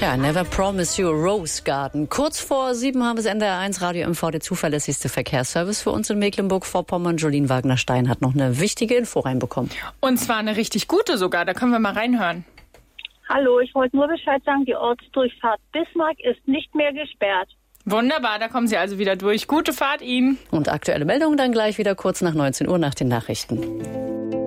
Ja, Never Promise You a Rose Garden. Kurz vor 7 haben wir es NDR 1 Radio MV, der zuverlässigste Verkehrsservice für uns in Mecklenburg-Vorpommern. Jolien Wagner-Stein hat noch eine wichtige Info reinbekommen. Und zwar eine richtig gute sogar, da können wir mal reinhören. Hallo, ich wollte nur Bescheid sagen, die Ortsdurchfahrt Bismarck ist nicht mehr gesperrt. Wunderbar, da kommen Sie also wieder durch. Gute Fahrt Ihnen. Und aktuelle Meldungen dann gleich wieder kurz nach 19 Uhr nach den Nachrichten.